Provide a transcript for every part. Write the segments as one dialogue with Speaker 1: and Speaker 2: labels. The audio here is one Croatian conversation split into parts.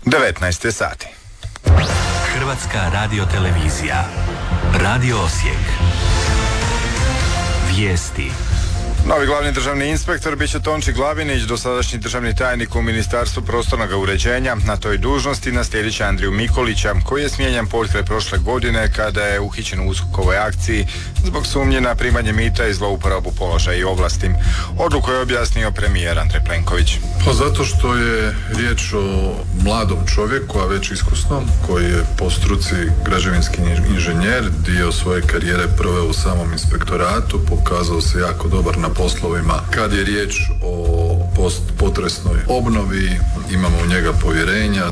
Speaker 1: 19 sati.
Speaker 2: Hrvatska radiotelevizija. Radio Osijek. Vijesti.
Speaker 1: Novi glavni državni inspektor bit će Tonči Glavinić, dosadašnji državni tajnik u Ministarstvu prostornog uređenja. Na toj dužnosti naslijedit će Andriju Mikolića, koji je smijenjen potkraj prošle godine kada je uhićen u USKOK-ovoj akciji zbog sumnje na primanje mita i zlouporabu položaja i ovlasti. Odluku je objasnio premijer Andrej Plenković.
Speaker 3: Pa zato što je riječ o mladom čovjeku, a već iskusnom, koji je po struci građevinski inženjer, dio svoje karijere proveo u samom inspektoratu, pokazao se jako dobar na poslovima. Kad je riječ o potresnoj obnovi, imamo u njega povjerenja.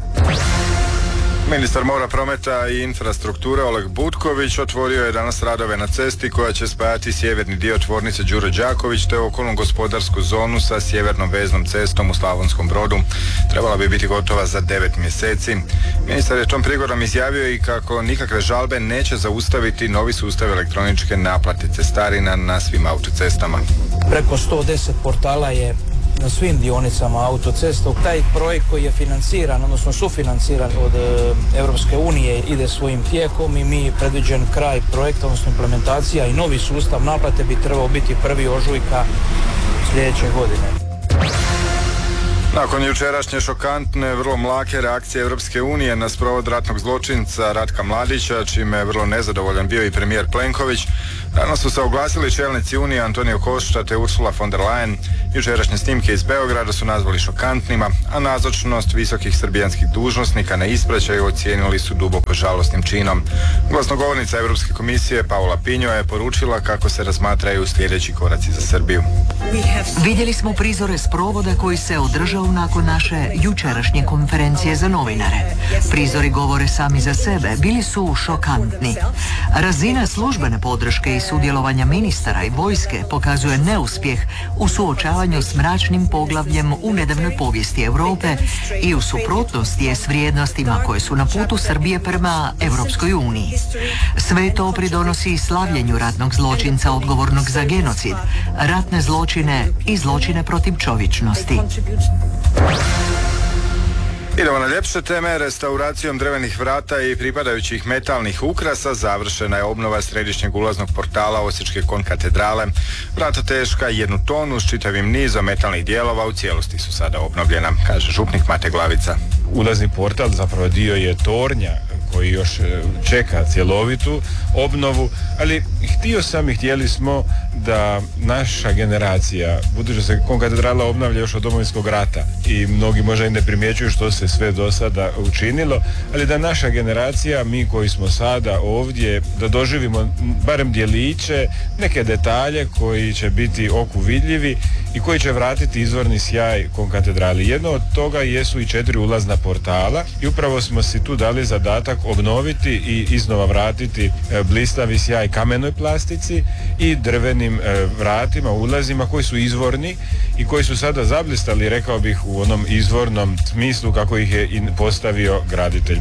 Speaker 1: Ministar mora, prometa i infrastrukture Oleg Butković otvorio je danas radove na cesti koja će spajati sjeverni dio tvornice Đuro Đaković te okolnu gospodarsku zonu sa sjevernom veznom cestom u Slavonskom Brodu. Trebala bi biti gotova za 9 mjeseci. Ministar je tom prigodom izjavio i kako nikakve žalbe neće zaustaviti novi sustav elektroničke naplate cestarina na svim autocestama.
Speaker 4: Preko 110 portala je na svim dionicama autocesta. Taj projekt koji je financiran, odnosno sufinanciran od Europske unije, ide svojim tijekom i mi predviđen kraj projekta, odnosno implementacija i novi sustav naplate bi trebao biti 1. ožujka sljedeće godine.
Speaker 1: Nakon jučerašnje šokantne, vrlo mlake reakcije Europske unije na sprovod ratnog zločinca Ratka Mladića, čime je vrlo nezadovoljan bio i premijer Plenković, danas su se oglasili čelnici Unije Antonio Costa te Ursula von der Leyen. Jučerašnje snimke iz Beograda su nazvali šokantnima, a nazočnost visokih srbijanskih dužnosnika na ispraćaju ocijenili su duboko žalosnim činom. Glasnogovornica Europske komisije Paula Pinjo je poručila kako se razmatraju sljedeći koraci za Srbiju.
Speaker 5: Vidjeli smo prizore sprovoda koji se održao nakon naše jučerašnje konferencije za novinare. Prizori govore sami za sebe, bili su šokantni. Razina službene podrške i sudjelovanja ministara i vojske pokazuje neuspjeh u suočavanju s mračnim poglavljem u nedavnoj povijesti Europe i u suprotnosti je s vrijednostima koje su na putu Srbije prema Europskoj uniji. Sve to pridonosi slavljenju ratnog zločinca odgovornog za genocid, ratne zločine i zločine protiv čovječnosti.
Speaker 1: Idemo na ljepše teme. Restauracijom drvenih vrata i pripadajućih metalnih ukrasa završena je obnova središnjeg ulaznog portala Osječke konkatedrale. Vrata teška 1 tonu s čitavim nizom metalnih dijelova u cijelosti su sada obnovljena, kaže župnik Mate Glavica.
Speaker 6: Ulazni portal zapravo dio je tornja koji još čeka cjelovitu obnovu, ali htjeli smo da naša generacija, budući da se konkatedrala obnavlja još od Domovinskog rata i mnogi možda i ne primjećuju što se sve do sada učinilo, ali da naša generacija, mi koji smo sada ovdje, da doživimo barem djeliće, neke detalje koji će biti oku vidljivi i koji će vratiti izvorni sjaj konkatedrali. Jedno od toga jesu i 4 ulazna portala i upravo smo si tu dali zadatak obnoviti i iznova vratiti blistavi sjaj kamenoj plastici i drvenim vratima, ulazima koji su izvorni i koji su sada zablistali, rekao bih, u onom izvornom smislu kako ih je postavio graditelj.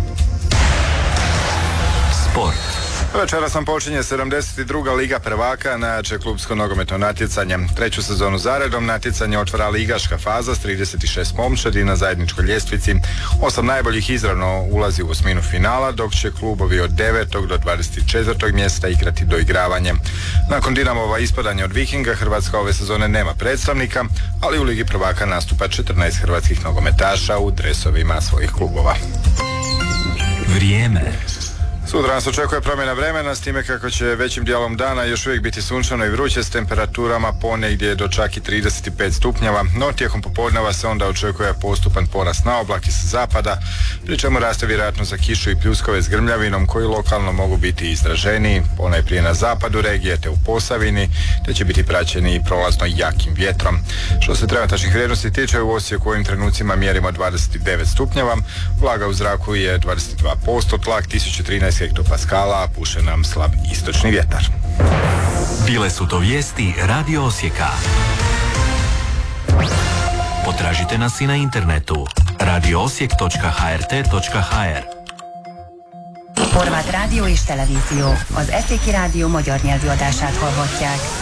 Speaker 2: Sport.
Speaker 1: Večera sam počinje 72. Liga prvaka, najjače klubsko nogometno natjecanje. 3. sezonu zaredom natjecanje otvara ligaška faza s 36 momčadi na zajedničkoj ljestvici. 8 najboljih izravno ulazi u osminu finala, dok će klubovi od 9. do 24. mjesta igrati doigravanje. Nakon Dinamova ispadanja od Vikinga, Hrvatska ove sezone nema predstavnika, ali u Ligi prvaka nastupa 14 hrvatskih nogometaša u dresovima svojih klubova.
Speaker 2: Vrijeme.
Speaker 1: Sutra nas očekuje promjena vremena, s time kako će većim dijelom dana još uvijek biti sunčano i vruće s temperaturama ponegdje do čak i 35 stupnjeva, no tijekom popodneva se onda očekuje postupan porast na oblake sa zapada, pri čemu raste vjerojatno za kišu i pljuskove s grmljavinom koji lokalno mogu biti izraženiji, ponajprije na zapadu regije te u Posavini, te će biti praćeni i prolazno jakim vjetrom. Što se trenutačnih vrijednosti tiče, u Osijeku u ovim trenucima mjerimo 29 stupnjeva, vlaga u zraku je 22%, tlak 1013 hektopaskala, puše nam slab istočni vjetar.
Speaker 2: Bile su to vijesti Radio Osijeka. Potražite nas i na internetu radioosijek.hrt.hr.
Speaker 7: Horváth rádió és televízió az Eszéki Rádió magyar nyelvű adását hallhatják.